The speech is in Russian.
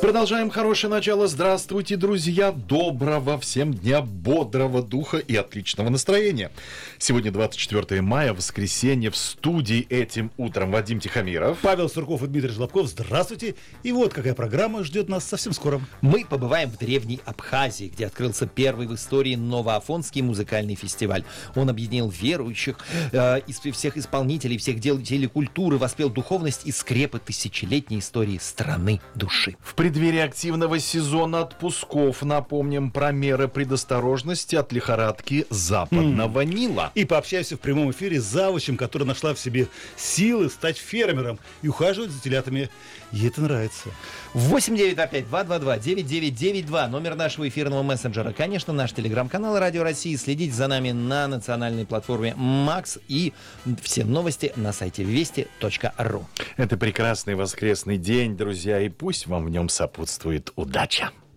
Продолжаем хорошее начало. Здравствуйте, друзья. Доброго всем дня, бодрого духа и отличного настроения. Сегодня 24 мая, воскресенье. В студии этим утром Вадим Тихомиров, Павел Сурков и Дмитрий Жлобков. Здравствуйте. И вот какая программа ждет нас совсем скоро. Мы побываем в древней Абхазии, где открылся первый в истории Новоафонский музыкальный фестиваль. Он объединил верующих, из всех исполнителей, всех деятелей культуры, воспел духовность и скрепы тысячелетней истории страны души. В преддверии активного сезона отпусков напомним про меры предосторожности от лихорадки Западного Нила. И пообщаемся в прямом эфире с завучем, которая нашла в себе силы стать фермером и ухаживать за телятами. Ей это нравится. 8-925-222-9992, номер нашего эфирного мессенджера. Конечно, наш телеграм-канал Радио России. Следите за нами на национальной платформе Макс и все новости на сайте вести.ру. Это прекрасный воскресный день, друзья, и пусть вам в нем сопутствует удача.